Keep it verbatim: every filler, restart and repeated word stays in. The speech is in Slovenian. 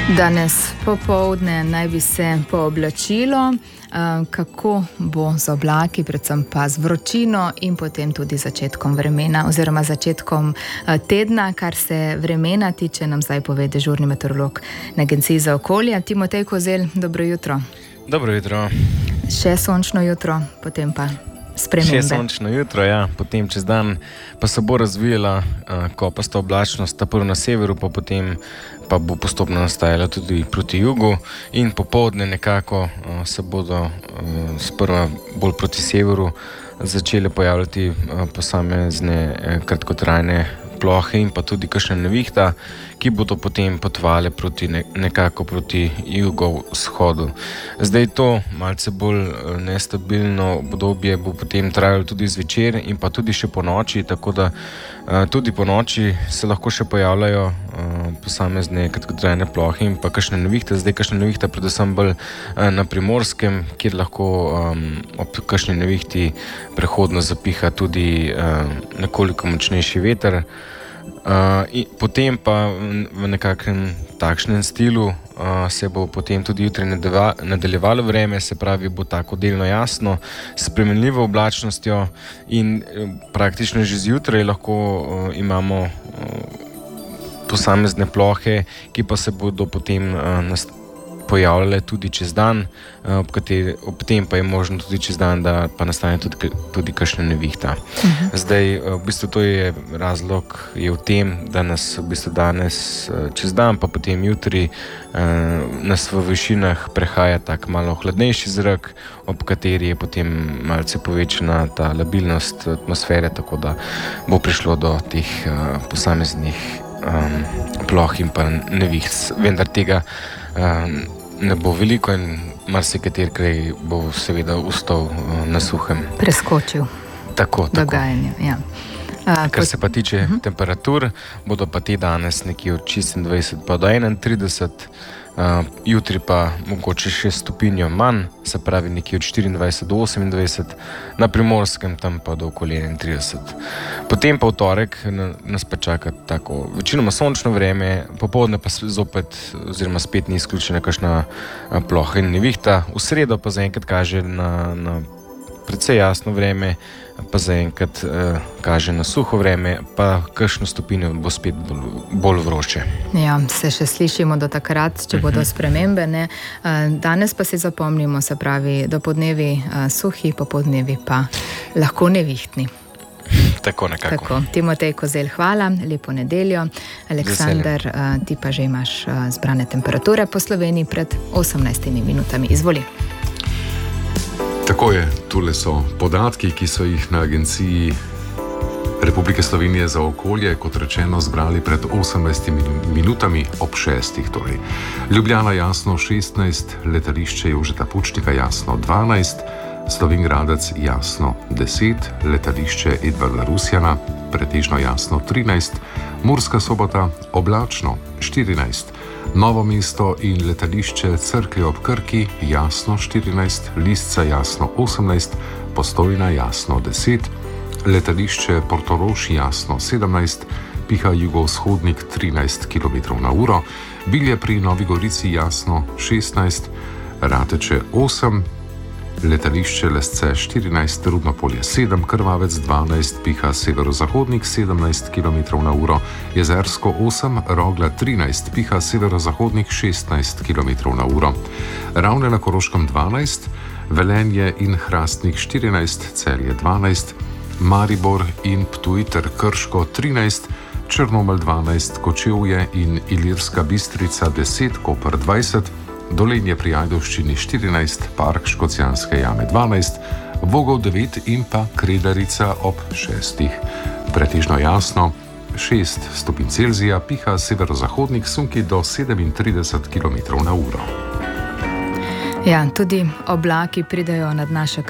Danes popoldne naj bi se pooblačilo, kako bo z oblaki, predvsem pa z vročino in potem tudi začetkom vremena oziroma začetkom tedna, kar se vremena tiče, nam zdaj pove dežurni meteorolog na Agenciji za okolje. Timotej Kozelj, dobro jutro. Dobro jutro. Še sončno jutro, potem pa spremembe. Še sončno jutro, ja, potem čez dan pa se bo razvijala uh, kopasta oblačnost, ta prvo na severu, pa potem pa bo postopno nastajala tudi proti jugu in popoldne nekako uh, se bodo uh, sprva bolj proti severu začele pojavljati uh, posamezne uh, kratkotrajne plohe in pa tudi kakšna nevihta, ki bodo potem potovale proti ne, nekako proti jugovzhodu. Zdaj to malce bolj nestabilno obdobje bo potem trajalo tudi zvečer in pa tudi še po noči, tako da uh, tudi po noči se lahko še pojavljajo uh, posamezne kratkotrajne plohe in pa kakšne nevihte. Zdaj kakšna nevihta predvsem bolj uh, na Primorskem, kjer lahko um, ob kakšni nevihti prehodno zapiha tudi uh, nekoliko močnejši veter. Uh, in potem pa v nekakšnem takšnem stilu uh, se bo potem tudi jutri nadaljevalo vreme, se pravi, bo tako delno jasno, s spremenljivo oblačnostjo in uh, praktično že zjutraj lahko uh, imamo uh, posamezne plohe, ki pa se bodo potem uh, nast- pojavljale tudi čez dan, ob, kateri, ob tem pa je možno tudi čez dan, da pa nastane tudi, tudi kakšna nevihta. Uh-huh. Zdaj, v bistvu to je razlog je v tem, da nas v bistvu danes čez dan, pa potem jutri nas v višinah prehaja tak malo hladnejši zrak, ob kateri je potem malce povečana ta labilnost atmosfere, tako da bo prišlo do teh posameznih um, ploh in pa neviht. Vendar tega um, ne bo veliko in marsikateri kraj bo seveda ustal uh, na suhem. Preskočil. Tako, tako. Dogajanje, ja. A, Kar kot... se pa tiče uh-huh. temperatur, bodo pa te danes nekje od šestindvajset pa do enaintrideset, uh, jutri pa mogoče še stopinjo manj, se pravi nekje od štiriindvajset do osemindvajset, na Primorskem tam pa do okoli enaintrideset. Potem pa v torek nas pa čaka tako večinoma sončno vreme, popoldne pa zopet oziroma spet ni izključena kakšna ploha in nevihta. V sredo pa zaenkrat kaže na, na precej jasno vreme, pa zaenkrat eh, kaže na suho vreme, pa kakšno stopinjo bo spet bolj, bolj vroče. Ja, se še slišimo do takrat, če bodo spremembe, ne. Danes pa si zapomnimo, se pravi, dopodnevi uh, suhi, popodnevi pa lahko nevihtni. Tako nekako. Tako. Timotej Kozelj, hvala, lepo nedeljo. Aleksander, uh, ti pa že imaš uh, zbrane temperature po Sloveniji pred osemnajstimi minutami. Izvoli. Tako je, tule so podatki, ki so jih na Agenciji Republike Slovenije za okolje, kot rečeno, zbrali pred osemnajstimi minutami ob šestih. Torej. Ljubljana jasno šestnajst, letališče Jožeta Pučnika jasno dvanajst, Slovenj Gradec jasno deset, letališče Edvarda Rusjana pretežno jasno trinajst, Murska Sobota oblačno štirinajst, Novo mesto in letališče Cerklje ob Krki jasno štirinajst, Lisca jasno osemnajst, Postojna jasno deset, letališče Portorož jasno sedemnajst, piha jugovzhodnik trinajst kilometrov na uro, Bilje pri Novi Gorici jasno šestnajst, Rateče osem, letališče Lesce štirinajst, Rudnopolje sedem, Krvavec dvanajst, piha severozahodnik sedemnajst kilometrov na uro, Jezersko osem, Rogla trinajst, piha severozahodnik šestnajst kilometrov na uro, Ravne na Koroškem dvanajst, Velenje in Hrastnik štirinajst, Celje dvanajst, Maribor in Ptuj ter Krško trinajst, Črnomelj dvanajst, Kočevje in Ilirska Bistrica deset, Koper dvajset, Dolenje pri Ajdovščini štirinajst, Park Škocjanske jame dvanajst, Vogov devet in pa Kredarica ob šestih. Pretežno jasno, šest stopinj Celzija, piha severozahodnik sunki do sedemintrideset kilometrov na uro. Ja, tudi oblaki pridejo nad naše